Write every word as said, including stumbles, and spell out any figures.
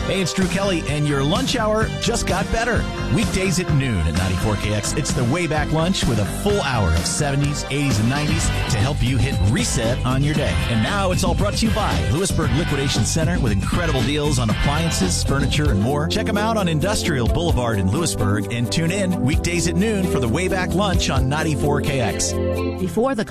Hey, it's Drew Kelly, and your lunch hour just got better. Weekdays at noon at ninety-four K X. It's the Way Back Lunch with a full hour of seventies, eighties, and nineties to help you hit reset on your day. And now it's all brought to you by Lewisburg Liquidation Center with incredible deals on appliances, furniture, and more. Check them out on Industrial Boulevard in Lewisburg and tune in weekdays at noon for the Way Back Lunch on ninety-four K X. Before the